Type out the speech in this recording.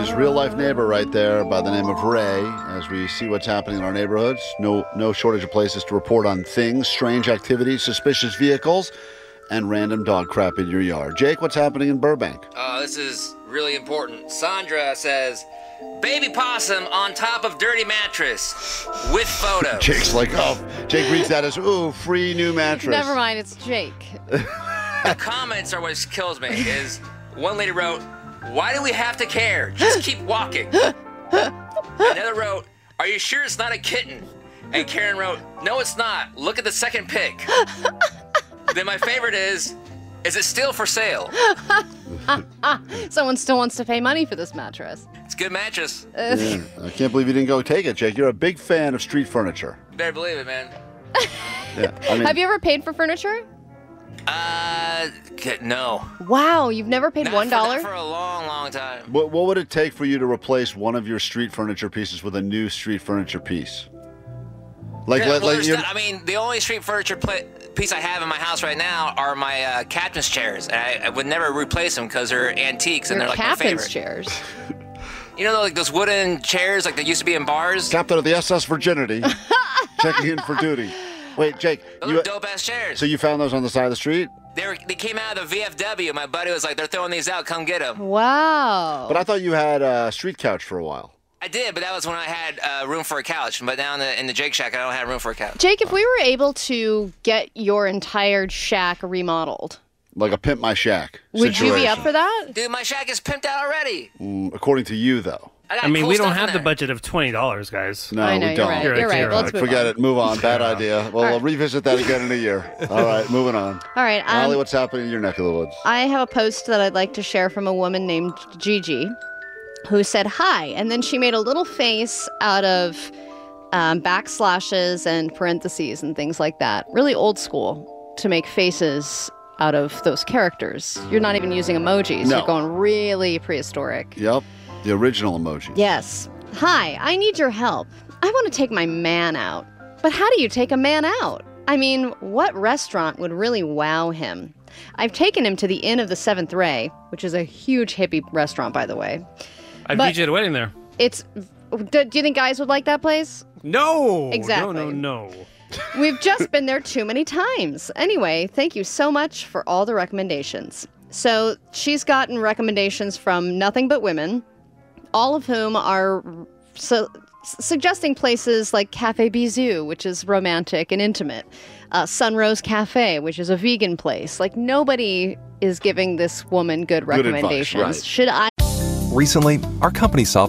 His real-life neighbor right there by the name of Ray, as we see what's happening in our neighborhoods. No shortage of places to report on things, strange activities, suspicious vehicles, and random dog crap in your yard. Jake, what's happening in Burbank? This is really important. Sandra says, baby possum on top of dirty mattress with photos. Jake's like, oh, Jake reads that as, ooh, free new mattress. Never mind, it's Jake. The comments are what kills me, is one lady wrote, why do we have to care? Just keep walking. Another wrote, are you sure it's not a kitten? And Karen wrote, no, it's not. Look at the second pic. Then my favorite is it still for sale? Someone still wants to pay money for this mattress. It's a good mattress. Yeah, I can't believe you didn't go take it, Jake. You're a big fan of street furniture. Better believe it, man. Yeah, Have you ever paid for furniture? No. Wow, you've never paid $1? Not for a long, long time. What would it take for you to replace one of your street furniture pieces with a new street furniture piece? I mean, the only street furniture piece I have in my house right now are my captain's chairs. And I would never replace them because they're antiques and they're like my favorite. Captain's chairs. You know, like those wooden chairs like they used to be in bars? Captain of the SS Virginity, checking in for duty. Wait, Jake. Those are dope-ass chairs. So you found those on the side of the street? They came out of the VFW. My buddy was like, they're throwing these out. Come get them. Wow. But I thought you had a street couch for a while. I did, but that was when I had room for a couch. But now in the Jake Shack, I don't have room for a couch. Jake, if we were able to get your entire shack remodeled, like a Pimp My Shack would situation. you be up for that? Dude, my shack is pimped out already. According to you, though. I mean, we don't have the budget of $20, guys. No, I know, we don't. You're right. Let's move Forget on. it. Move on. Bad idea. Well, we'll revisit that again in a year. All right, moving on. All right. Molly, what's happening in your neck of the woods? I have a post that I'd like to share from a woman named Gigi, who said hi, and then she made a little face out of backslashes and parentheses and things like that. Really old school to make faces out of those characters. You're not even using emojis. No. You're going really prehistoric. Yep, the original emoji. Yes. Hi, I need your help. I want to take my man out. But how do you take a man out? I mean, what restaurant would really wow him? I've taken him to the Inn of the Seventh Ray, which is a huge hippie restaurant, by the way. I beat you at a wedding there. Do you think guys would like that place? No. Exactly. No. We've just been there too many times. Anyway, thank you so much for all the recommendations. So she's gotten recommendations from nothing but women, all of whom are suggesting places like Cafe Bisou, which is romantic and intimate, Sunrose Cafe, which is a vegan place. Like, nobody is giving this woman good recommendations. Advice, right. Should I? Recently, our company saw